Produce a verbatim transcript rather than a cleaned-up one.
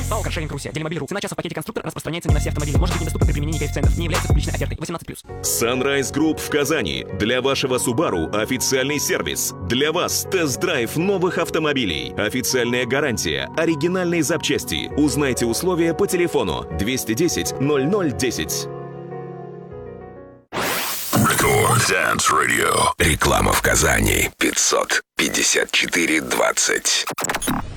ПАО «Каршеринг Руси». Делимобиль.ру. Цена часа в пакете «Конструктор» распространяется не на все автомобили. Может быть недоступна при применении коэффициентов. Не является публичной офертой. восемнадцать плюс. Sunrise Group в Казани. Для вашего Subaru официальный сервис. Для вас тест-драйв новых автомобилей. Официальная гарантия. Оригинальные запчасти. Узнайте условия по телефону двести десять ноль ноль десять. Record Dance Radio. Реклама в Казани. пятьсот пятьдесят четыре двадцать.